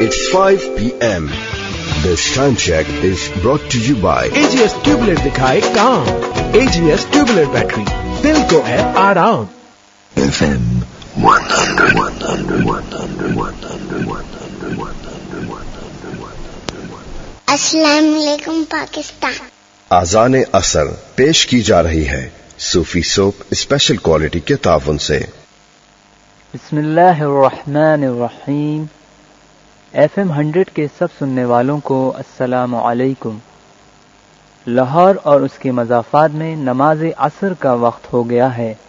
It's 5 p.m. This time check is brought to you by AGS tubeless दिखाए काम। AGS tubeless battery, दिल को है आराम। FM 100. अस्सलाम वालेकुम पाकिस्तान। आज़ान असर पेश की जा रही है सूफी सोप स्पेशल क्वालिटी के ताउन से। बिस्मिल्लाहिर्रहमानिर्रहीम। FM 100 के सब सुनने वालों को अस्सलामु अलैकुम। लाहौर और उसके मज़ाफ़ात में नमाज असर का वक्त हो गया है।